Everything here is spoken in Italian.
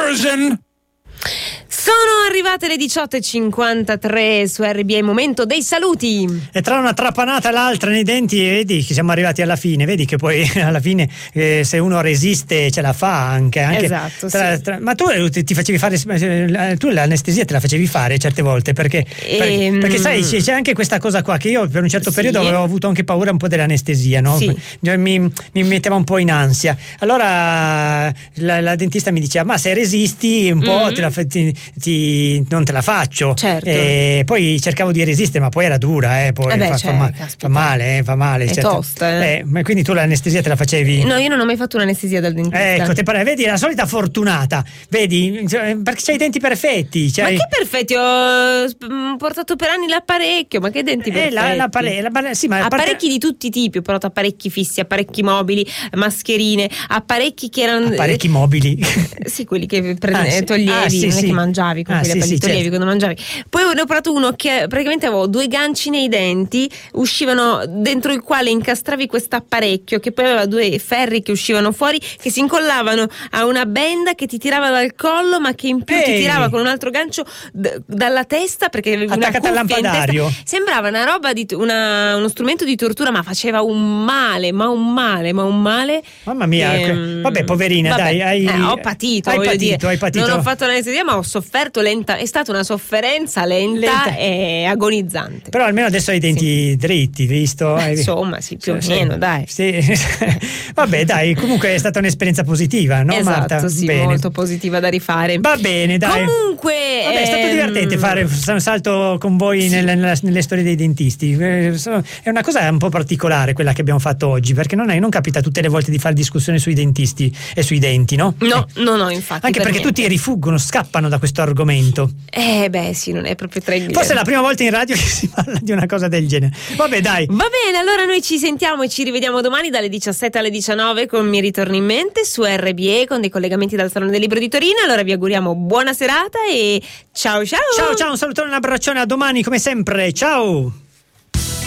version. Sono arrivate le 18:53 su RBA, momento dei saluti. E tra una trapanata e l'altra nei denti, vedi che siamo arrivati alla fine, vedi che poi alla fine se uno resiste ce la fa anche. Esatto, ma tu ti facevi fare, tu l'anestesia te la facevi fare certe volte perché sai c'è anche questa cosa qua che io per un certo periodo avevo avuto anche paura un po' dell'anestesia, no? Sì. Mi metteva un po' in ansia. Allora la dentista mi diceva: ma se resisti un po' non te la faccio. Certo. E poi cercavo di resistere, ma poi era dura, poi fa male. È tosta. Ma quindi tu l'anestesia te la facevi? No, io non ho mai fatto un'anestesia dal dentista. Ecco, vedi, la solita fortunata, vedi, perché c'hai i denti perfetti. Ma che perfetti? Ho portato per anni l'apparecchio, ma che denti perfetti? Sì, ma apparecchi di tutti i tipi, ho portato apparecchi fissi, apparecchi mobili, mascherine, apparecchi che erano apparecchi mobili. Sì, quelli che toglievi, non è che mangiavi con quelli toglievi, certo. Quando mangiavi. Poi ne ho provato uno che praticamente avevo 2 ganci nei denti, uscivano dentro il quale incastravi questo apparecchio che poi aveva 2 ferri che uscivano fuori, che si incollavano a una benda che ti tirava dal collo, ma che in più ti tirava con un altro gancio dalla testa, perché avevi attaccata al lampadario. Sembrava una roba uno strumento di tortura, ma faceva un male. Mamma mia, vabbè, poverina, dai, ho patito. Hai patito. Non ho fatto l'anestesia, ma ho sofferto lenta. È stata una sofferenza lenta e agonizzante. Però almeno adesso hai i denti dritti, visto? Insomma, sì, più o meno, dai. Sì. Vabbè, dai, comunque è stata un'esperienza positiva, no, esatto, Marta? Sì, bene. molto positiva da rifare. Va bene, dai. Comunque, vabbè, è stato divertente fare un salto con voi nelle storie dei dentisti. È una cosa un po' particolare quella che abbiamo fatto oggi, perché non capita tutte le volte di fare discussione sui dentisti e sui denti, no? No, infatti. Anche perché tutti rifuggono, scappano da questo argomento. Sì, non è proprio tra i Forse è la prima volta in radio che si parla di una cosa del genere. Vabbè, dai. Va bene, allora noi ci sentiamo e ci rivediamo domani dalle 17 alle 19 con Mi ritorno in mente su RBA, con dei collegamenti dal Salone del Libro di Torino. Allora vi auguriamo buona serata e ciao. Ciao, un salutone, un abbraccione, a domani come sempre. Ciao.